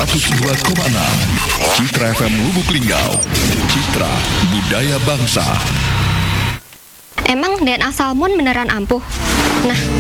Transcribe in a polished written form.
102,6 Citra FM Lubuk Linggau. Citra Budaya Bangsa. Emang DNA salmon beneran ampuh? Nah,